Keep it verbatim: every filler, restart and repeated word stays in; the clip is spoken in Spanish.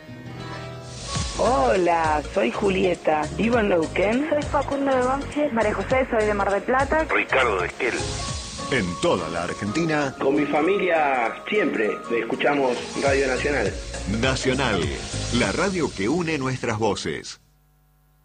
Hola, soy Julieta, vivo en Neuquén. Soy Facundo de Banfield. María José, soy de Mar del Plata. Ricardo de Esquel. En toda la Argentina. Con mi familia siempre escuchamos Radio Nacional. Nacional, la radio que une nuestras voces.